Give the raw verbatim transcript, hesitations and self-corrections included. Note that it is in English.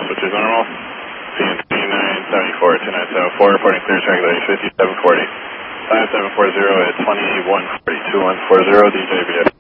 switches normal. C N C nine seventy-four, two nine seven four, reporting clear triangulation fifty-seven forty. five seven four zero at twenty-one forty, two one four zero, D J B F.